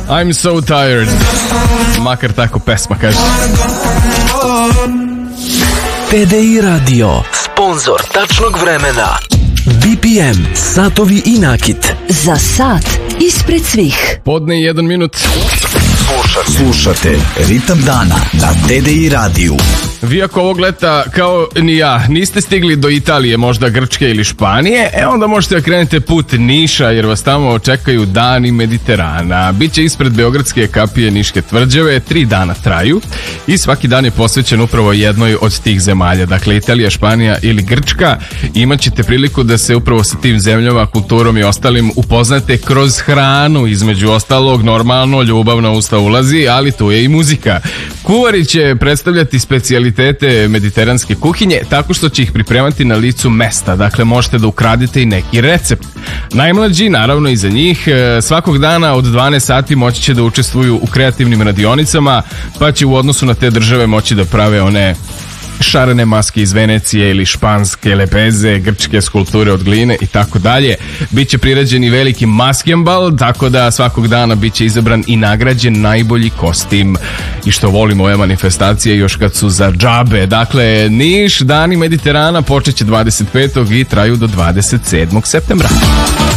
I'm so tired. Makar tako pesma kaže. TDI Radio, sponzor tačnog vremena. BPM, satovi i nakit. Za sat ispred svih. Podne 1 minut. Slušate Ritam dana na TDI radiju. Vi ako ovog leta, kao ni ja, niste stigli do Italije, možda Grčke ili Španije, onda možete da krenete put Niša, jer vas tamo očekaju dani Mediterana. Biće ispred Beogradske kapije Niške tvrđave, 3 dana traju i svaki dan je posvećen upravo jednoj od tih zemalja. Dakle, Italija, Španija ili Grčka. Imaćete priliku da se upravo sa tim zemljama, kulturom i ostalim upoznate kroz hranu, između ostalog, normalno, ljubav na usta ulazi, ali tu je i muzika. Kuvari će predstavljati specijalitete mediteranske kuhinje tako što će ih pripremati na licu mesta. Dakle, možete da ukradete i neki recept. Najmlađi, naravno i za njih, svakog dana od 12 sati moći će da učestvuju u kreativnim radionicama, pa će u odnosu na te države moći da prave one šarene maske iz Venecije ili španske lepeze, grčke skulpture od gline i tako dalje. Biće priređen i veliki maskembal, tako da svakog dana biće izabran i nagrađen najbolji kostim. I što volimo ove manifestacije još kad su za džabe. Dakle, Niš, dani Mediterana počeće 25. i traju do 27. septembra.